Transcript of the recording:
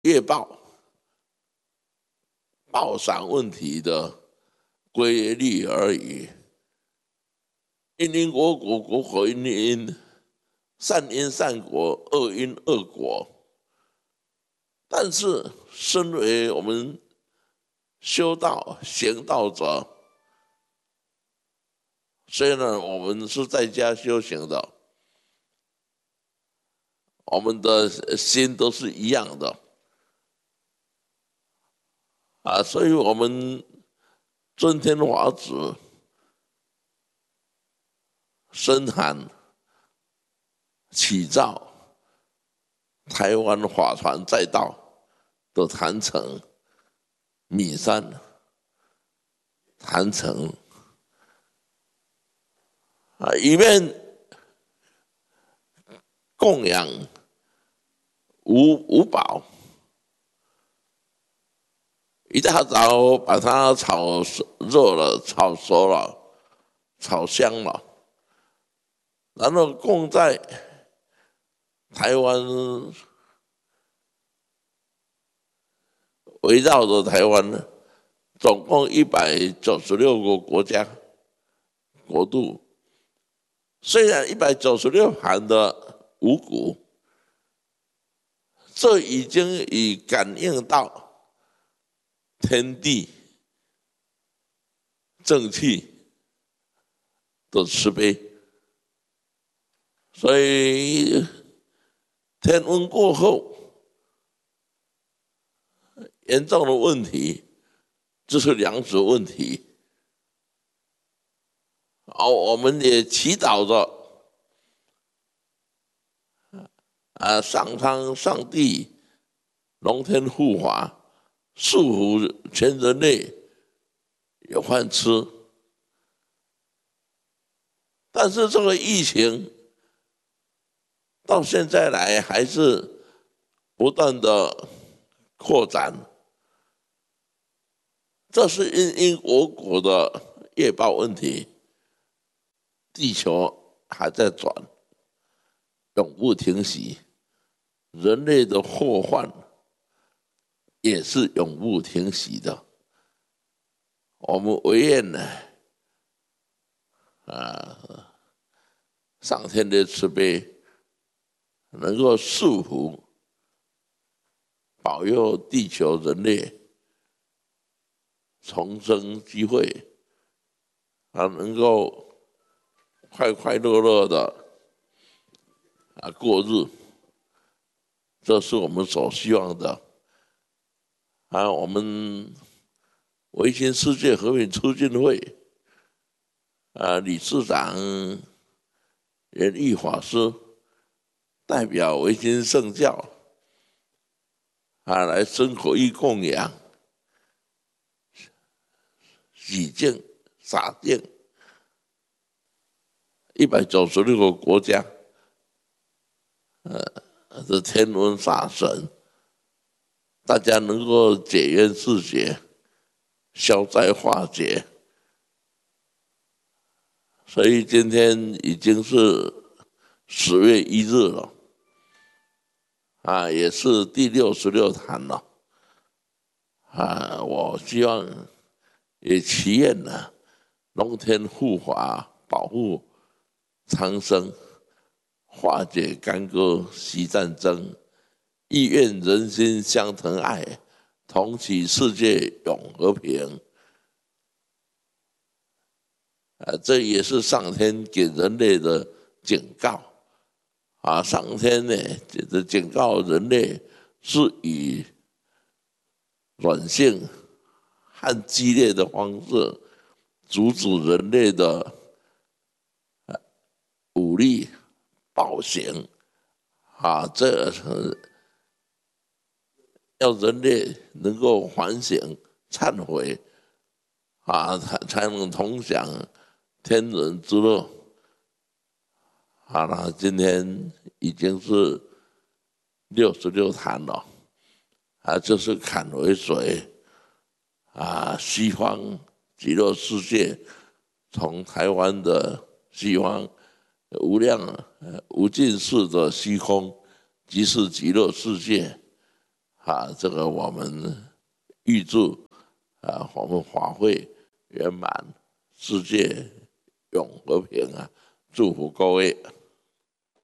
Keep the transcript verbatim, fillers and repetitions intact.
业报报赏问题的规律而已。因因果果，果果因因，善因善果，恶因恶果。但是，身为我们修道行道者，虽然我们是在家修行的，我们的心都是一样的啊，所以我们尊天法旨深函启照台湾法船载道的坛城米山坛城啊，一面供养五五宝，一大早把它炒热了、炒熟了、炒香了，然后供在台湾，围绕着台湾，总共一百九十六个国家国度。虽然一百九十六盘的五谷，这已经已感应到天地正气的慈悲，所以天温过后，严重的问题就是粮食问题。好，我们也祈祷着啊，上苍、上帝、龙天护法，祝福全人类有饭吃。但是这个疫情到现在来还是不断的扩展，这是因因果果的业报问题。地球还在转，永不停息，人类的祸患也是永不停息的。我们唯愿呢，啊，上天的慈悲能够祝福、保佑地球人类重生机会，啊，能够快快乐乐的啊过日，这是我们所希望的。啊，我们维新世界和平促进会啊理事长严毅法师代表维新圣教啊来生活义供养、洗净、洒净一百九十六个国家，呃，的天文法神，大家能够解冤释结、消灾化解。所以今天已经是十月一日了，啊，也是第六十六坛了，啊，我希望也祈愿呢，龙天护法保护苍生，化解干戈息战争，亦愿人心相疼爱，同祈世界永和平。啊，这也是上天给人类的警告啊！上天呢，这警告人类是以软性和激烈的方式阻止人类的武力暴行啊！这要人类能够反省、忏悔啊，才才能同享天伦之乐。好了，今天已经是六十六坛了，啊，就是坎为水啊，西方极乐世界，从台湾的西方无量无尽世的虚空，即是极乐世界啊，这个我们预祝啊，我们法会圆满，世界永和平啊！祝福各位。